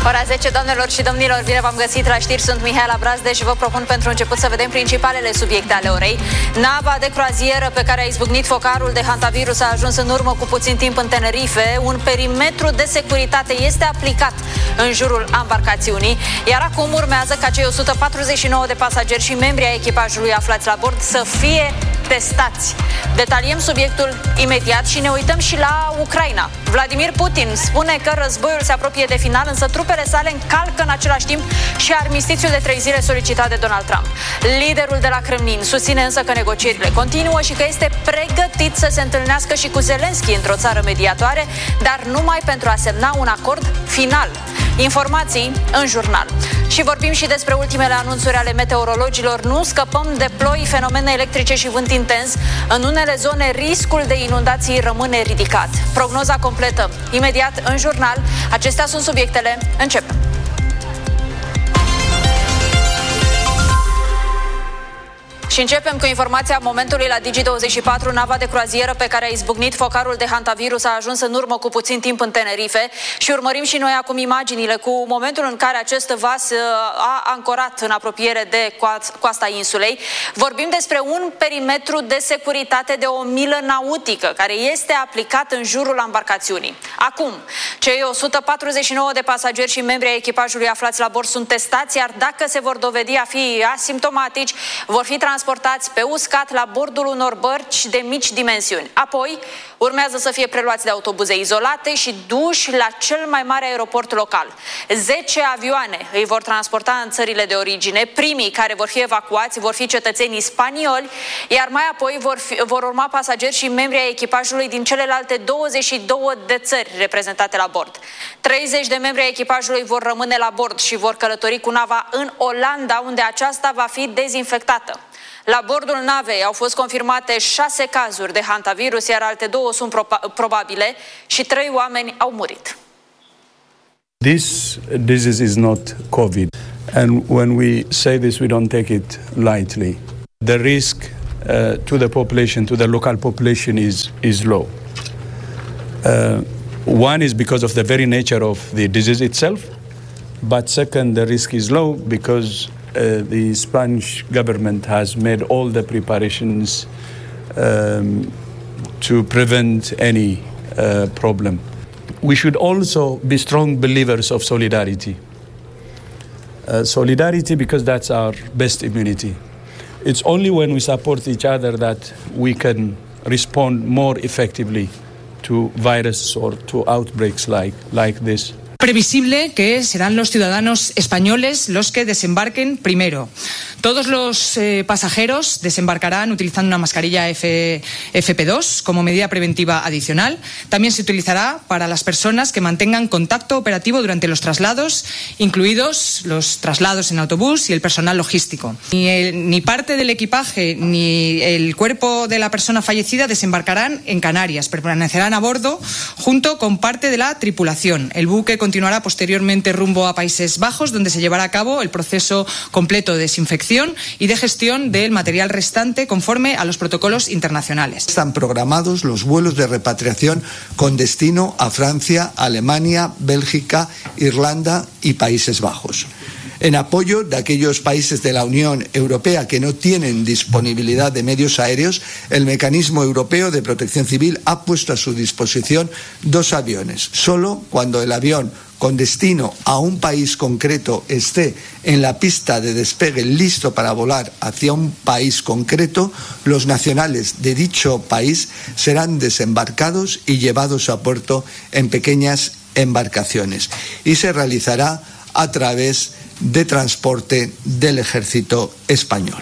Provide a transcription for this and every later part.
Ora 10, doamnelor și domnilor, bine v-am găsit la știri, sunt Mihaela Brazde și vă propun pentru început să vedem principalele subiecte ale orei. Nava de croazieră pe care a izbucnit focarul de hantavirus a ajuns în urmă cu puțin timp în Tenerife. Un perimetru de securitate este aplicat în jurul ambarcațiunii, iar acum urmează ca cei 149 de pasageri și membri ai echipajului aflați la bord să fie testați. Detaliem subiectul imediat și ne uităm și la Ucraina. Vladimir Putin spune că războiul se apropie de final, însă trupele sale încalcă în același timp și armistițiul de 3 zile solicitat de Donald Trump. Liderul de la Kremlin susține însă că negocierile continuă și că este pregătit să se întâlnească și cu Zelenski într-o țară mediatoare, dar numai pentru a semna un acord final. Informații în jurnal. Și vorbim și despre ultimele anunțuri ale meteorologilor. Nu scăpăm de ploi, fenomene electrice și vânt intens. În unele zone riscul de inundații rămâne ridicat. Prognoza completă imediat în jurnal. Acestea sunt subiectele. Începem. Și începem cu informația momentului la Digi24. Nava de croazieră pe care a izbucnit focarul de hantavirus a ajuns în urmă cu puțin timp în Tenerife și urmărim și noi acum imaginile cu momentul în care acest vas a ancorat în apropiere de coasta insulei. Vorbim despre un perimetru de securitate de 1 milă nautică care este aplicat în jurul ambarcațiunii. Acum, cei 149 de pasageri și membri ai echipajului aflați la bord sunt testați, iar dacă se vor dovedi a fi asimptomatici, vor fi transportați pe uscat la bordul unor bărci de mici dimensiuni. Apoi, urmează să fie preluați de autobuze izolate și duși la cel mai mare aeroport local. 10 avioane îi vor transporta în țările de origine. Primii care vor fi evacuați vor fi cetățenii spanioli, iar mai apoi vor urma pasageri și membri ai echipajului din celelalte 22 de țări reprezentate la bord. 30 de membri ai echipajului vor rămâne la bord și vor călători cu nava în Olanda, unde aceasta va fi dezinfectată. La bordul navei au fost confirmate 6 cazuri de hantavirus, iar alte 2 sunt probabile și 3 oameni au murit. This disease is not COVID, and when we say this, we don't take it lightly. The risk to the population, to the local population, is low. One is because of the very nature of the disease itself, but second, the risk is low because the Spanish government has made all the preparations to prevent any problem. We should also be strong believers of solidarity. Solidarity because that's our best immunity. It's only when we support each other that we can respond more effectively to virus or to outbreaks like this. Previsible que serán los ciudadanos españoles los que desembarquen primero. Todos los pasajeros desembarcarán utilizando una mascarilla FP2 como medida preventiva adicional. También se utilizará para las personas que mantengan contacto operativo durante los traslados, incluidos los traslados en autobús y el personal logístico. Ni parte del equipaje ni el cuerpo de la persona fallecida desembarcarán en Canarias. Permanecerán a bordo junto con parte de la tripulación. El buque continuará posteriormente rumbo a Países Bajos, donde se llevará a cabo el proceso completo de desinfección y de gestión del material restante conforme a los protocolos internacionales. Están programados los vuelos de repatriación con destino a Francia, Alemania, Bélgica, Irlanda y Países Bajos. En apoyo de aquellos países de la Unión Europea que no tienen disponibilidad de medios aéreos, el Mecanismo Europeo de Protección Civil ha puesto a su disposición 2 aviones. Solo cuando el avión con destino a un país concreto esté en la pista de despegue listo para volar hacia un país concreto, los nacionales de dicho país serán desembarcados y llevados a puerto en pequeñas embarcaciones y se realizará a través de transporte del ejército español.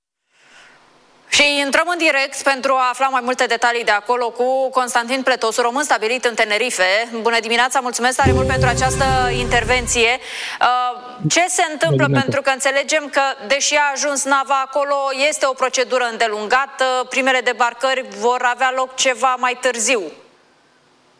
Și intrăm în direct pentru a afla mai multe detalii de acolo cu Constantin Pletosu, român stabilit în Tenerife. Bună dimineața, mulțumesc tare mult pentru această intervenție. Ce se întâmplă? Pentru că înțelegem că, deși a ajuns nava acolo, este o procedură îndelungată, primele debarcări vor avea loc ceva mai târziu.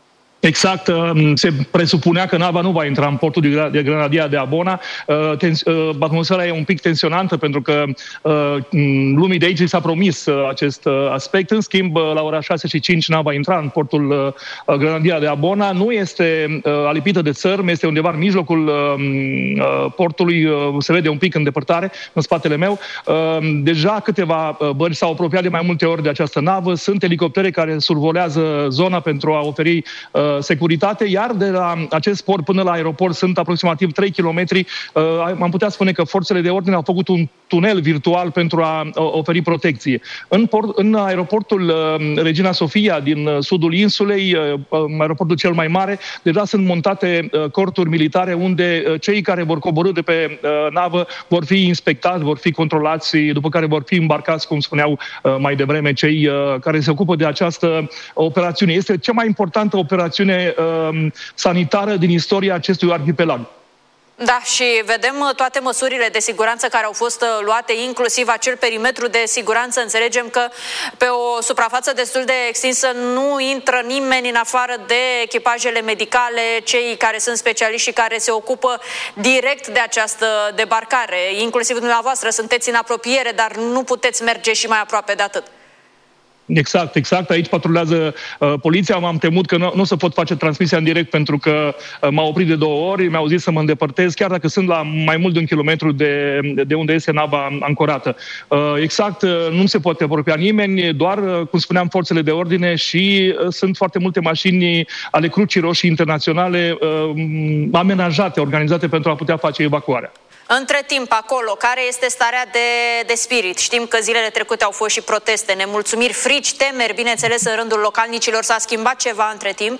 Exact, se presupunea că nava nu va intra în portul de Grenadilla de Abona. Atmosfera e un pic tensionantă pentru că lumii de aici s-a promis acest aspect. În schimb, la ora 6:05 nava intra în portul Grenadilla de Abona. Nu este alipită de țărm, este undeva în mijlocul portului, se vede un pic în depărtare, în spatele meu. Deja câteva bărci s-au apropiat de mai multe ori de această navă. Sunt elicoptere care survolează zona pentru a oferi securitate, iar de la acest port până la aeroport sunt aproximativ 3 km. Am putea spune că forțele de ordine au făcut un tunel virtual pentru a oferi protecție. În aeroportul Regina Sofia din sudul insulei, aeroportul cel mai mare, deja sunt montate corturi militare unde cei care vor coborî de pe navă vor fi inspectați, vor fi controlați, după care vor fi îmbarcați, cum spuneau mai devreme cei care se ocupă de această operațiune. Este cea mai importantă operațiune sanitară din istoria acestui arhipelag. Da, și vedem toate măsurile de siguranță care au fost luate, inclusiv acel perimetru de siguranță. Înțelegem că pe o suprafață destul de extinsă nu intră nimeni în afară de echipajele medicale, cei care sunt specialiști și care se ocupă direct de această debarcare. Inclusiv dumneavoastră sunteți în apropiere, dar nu puteți merge și mai aproape de atât. Exact. Aici patrulează poliția. M-am temut că nu o să pot face transmisia în direct pentru că m-au oprit de 2 ori, mi-au zis să mă îndepărtez, chiar dacă sunt la mai mult de 1 kilometru de unde este nava ancorată. Nu se poate apropia nimeni, doar, cum spuneam, forțele de ordine și sunt foarte multe mașini ale Crucii Roșii Internaționale amenajate, organizate pentru a putea face evacuarea. Între timp, acolo, care este starea de spirit? Știm că zilele trecute au fost și proteste, nemulțumiri, frici, temeri, bineînțeles, în rândul localnicilor. S-a schimbat ceva între timp?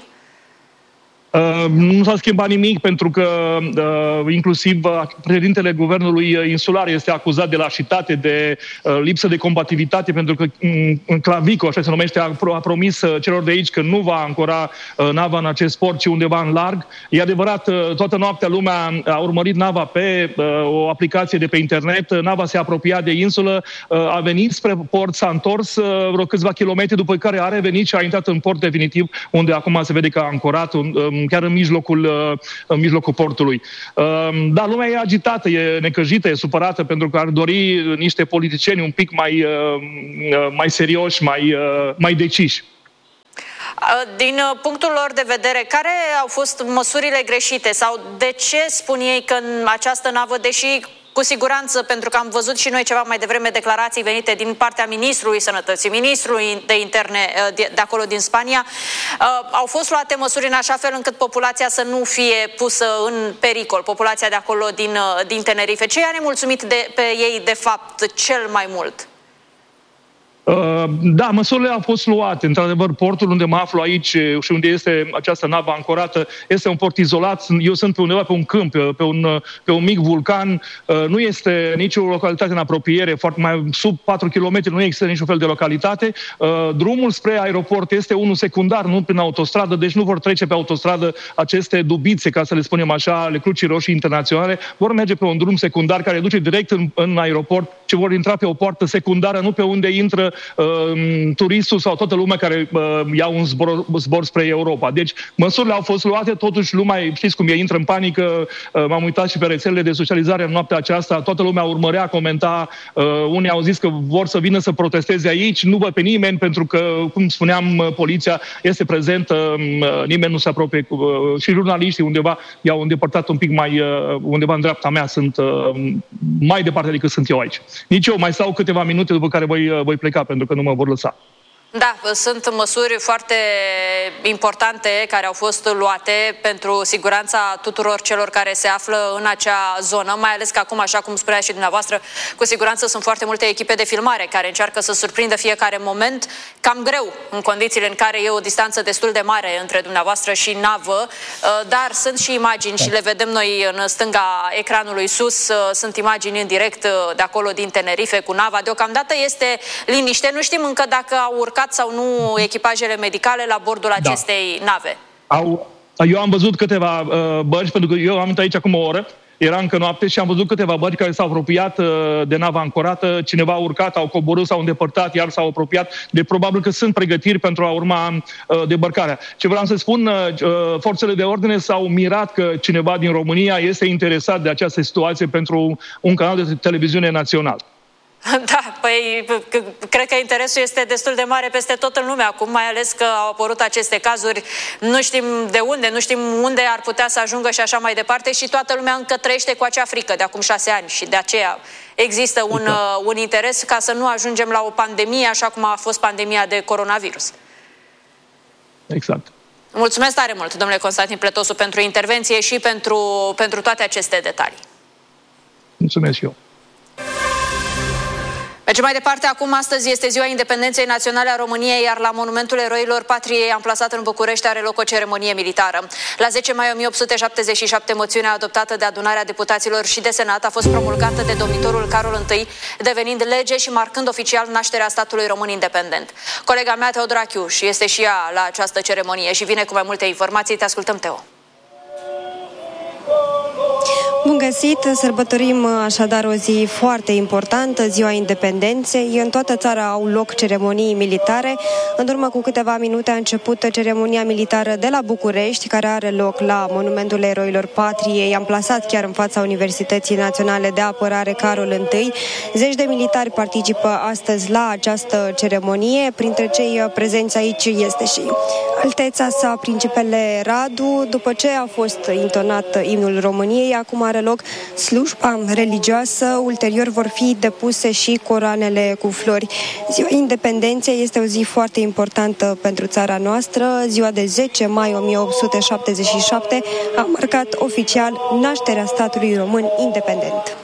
Nu s-a schimbat nimic pentru că inclusiv președintele guvernului insular este acuzat de lașitate, de lipsă de combativitate, pentru că Clavico, așa se numește, a promis celor de aici că nu va ancora nava în acest port, ci undeva în larg. E adevărat, toată noaptea lumea a urmărit nava pe o aplicație de pe internet. Nava se apropia de insulă, a venit spre port, s-a întors vreo câțiva kilometri, după care a revenit și a intrat în port definitiv, unde acum se vede că a ancorat chiar în mijlocul portului. Da, lumea e agitată, e necăjită, e supărată pentru că ar dori niște politicieni un pic mai serioși, mai deciși. Din punctul lor de vedere, care au fost măsurile greșite sau de ce spun ei că în această navă, deși cu siguranță, pentru că am văzut și noi ceva mai devreme declarații venite din partea Ministrului Sănătății, Ministrului de Interne de acolo din Spania, au fost luate măsuri în așa fel încât populația să nu fie pusă în pericol, populația de acolo din Tenerife. Ce i-a nemulțumit pe ei, de fapt, cel mai mult? Da, măsurile au fost luate. Într-adevăr, portul unde mă aflu aici și unde este această navă ancorată este un port izolat. Eu sunt undeva pe un câmp, pe un mic vulcan. Nu este nicio localitate în apropiere, mai sub 4 km nu există niciun fel de localitate. Drumul spre aeroport este unul secundar, nu prin autostradă, deci nu vor trece pe autostradă aceste dubițe, ca să le spunem așa, ale Crucii Roșii Internaționale. Vor merge pe un drum secundar care duce direct în aeroport, ci vor intra pe o poartă secundară, nu pe unde intră turistul sau toată lumea care ia un zbor spre Europa. Deci măsurile au fost luate, totuși lumea, știți cum e, intră în panică. M-am uitat și pe rețelele de socializare în noaptea aceasta, toată lumea urmărea, comenta, unii au zis că vor să vină să protesteze aici, nu văd pe nimeni pentru că, cum spuneam, poliția este prezentă, nimeni nu se apropie, și jurnaliștii undeva i-au îndepărtat un pic undeva în dreapta mea, sunt mai departe decât sunt eu aici. Nici eu mai stau câteva minute, după care voi pleca pentru că nu mă vor lăsa. Da, sunt măsuri foarte importante care au fost luate pentru siguranța tuturor celor care se află în acea zonă, mai ales că acum, așa cum spunea și dumneavoastră, cu siguranță sunt foarte multe echipe de filmare care încearcă să surprindă fiecare moment, cam greu în condițiile în care e o distanță destul de mare între dumneavoastră și navă, dar sunt și imagini și le vedem noi în stânga ecranului sus, sunt imagini în direct de acolo din Tenerife cu nava. Deocamdată este liniște, nu știm încă dacă au urcat sau nu echipajele medicale la bordul acestei nave. Eu am văzut câteva bărci, pentru că eu am venit aici acum o oră era încă noapte și am văzut câteva bărci care s-au apropiat de nava ancorată, cineva a urcat, au coborât, s-au îndepărtat, iar s-au apropiat, de probabil că sunt pregătiri pentru a urma debarcarea. Ce vreau să spun, forțele de ordine s-au mirat că cineva din România este interesat de această situație pentru un canal de televiziune național. Da, păi cred că interesul este destul de mare peste tot în lume acum, mai ales că au apărut aceste cazuri, nu știm de unde, nu știm unde ar putea să ajungă și așa mai departe și toată lumea încă trăiește cu acea frică de acum 6 ani și de aceea există un interes ca să nu ajungem la o pandemie așa cum a fost pandemia de coronavirus. Exact. Mulțumesc tare mult, domnule Constantin Pletosu, pentru intervenție și pentru toate aceste detalii. Mulțumesc și eu. Mergem mai departe. Acum, astăzi este Ziua Independenței Naționale a României, iar la Monumentul Eroilor Patriei, amplasat în București, are loc o ceremonie militară. La 10 mai 1877, moțiunea adoptată de Adunarea Deputaților și de Senat a fost promulgată de domnitorul Carol I, devenind lege și marcând oficial nașterea statului român independent. Colega mea, Teodorachiuș, este și ea la această ceremonie și vine cu mai multe informații. Te ascultăm, Teo. Bun găsit! Sărbătorim așadar o zi foarte importantă, Ziua Independenței. În toată țara au loc ceremonii militare. În urmă cu câteva minute a început ceremonia militară de la București, care are loc la Monumentul Eroilor Patriei, amplasat chiar în fața Universității Naționale de Apărare Carol I. Zeci de militari participă astăzi la această ceremonie. Printre cei prezenți aici este și Alteța sa Principele Radu. După ce a fost intonat imnul României, acum are loc slujba religioasă, ulterior vor fi depuse și coroanele cu flori. Ziua Independenței este o zi foarte importantă pentru țara noastră. Ziua de 10 mai 1877 a marcat oficial nașterea statului român independent.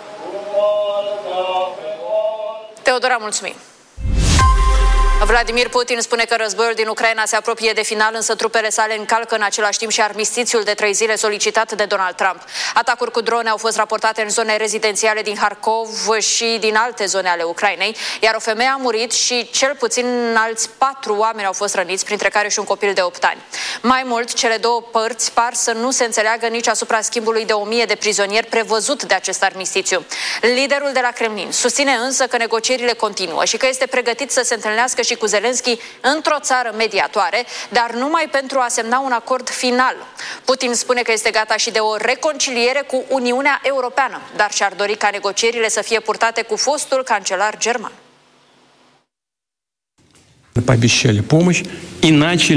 Teodora, mulțumim! Vladimir Putin spune că războiul din Ucraina se apropie de final, însă trupele sale încalcă în același timp și armistițiul de 3 zile solicitat de Donald Trump. Atacuri cu drone au fost raportate în zone rezidențiale din Harkov și din alte zone ale Ucrainei, iar o femeie a murit și cel puțin alți 4 oameni au fost răniți, printre care și un copil de 8 ani. Mai mult, cele două părți par să nu se înțeleagă nici asupra schimbului de 1000 de prizonieri prevăzut de acest armistițiu. Liderul de la Kremlin susține însă că negocierile continuă și că este pregătit să se întâlnească și cu Zelenski într-o țară mediatoare, dar numai pentru a semna un acord final. Putin spune că este gata și de o reconciliere cu Uniunea Europeană, dar și-ar dori ca negocierile să fie purtate cu fostul cancelar german. Пообещали помощь и начали